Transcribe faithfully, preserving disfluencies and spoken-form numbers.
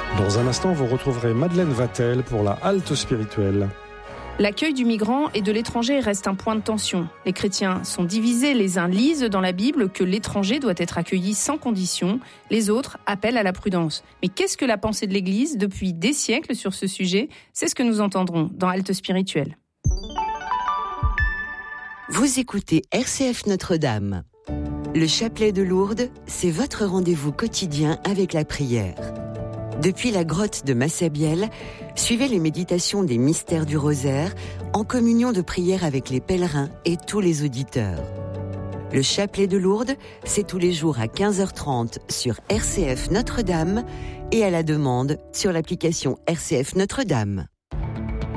Dans un instant, vous retrouverez Madeleine Vatel pour la halte spirituelle. L'accueil du migrant et de l'étranger reste un point de tension. Les chrétiens sont divisés. Les uns lisent dans la Bible que l'étranger doit être accueilli sans condition. Les autres appellent à la prudence. Mais qu'est-ce que la pensée de l'Église depuis des siècles sur ce sujet ? C'est ce que nous entendrons dans Halte Spirituelle. Vous écoutez R C F Notre-Dame. Le chapelet de Lourdes, c'est votre rendez-vous quotidien avec la prière. Depuis la grotte de Massabielle, suivez les méditations des mystères du rosaire en communion de prière avec les pèlerins et tous les auditeurs. Le chapelet de Lourdes, c'est tous les jours à quinze heures trente sur R C F Notre-Dame et à la demande sur l'application R C F Notre-Dame.